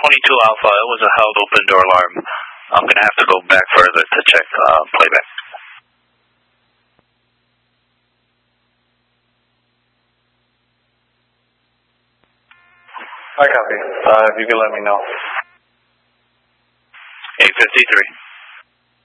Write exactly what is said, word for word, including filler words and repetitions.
twenty-two Alpha, it was a held open door alarm. I'm going to have to go back further to check uh, playback. I copy. Uh, if you can let me know. eight fifty-three.